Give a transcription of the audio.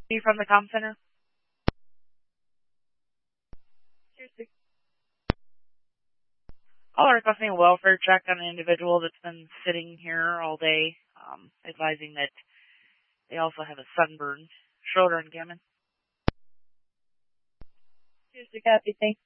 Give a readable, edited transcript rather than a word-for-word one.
Be from the comm center. Seriously. All requesting a welfare check on an individual that's been sitting here all day, advising that they also have a sunburned shoulder and gammon. Seriously, copy, thanks.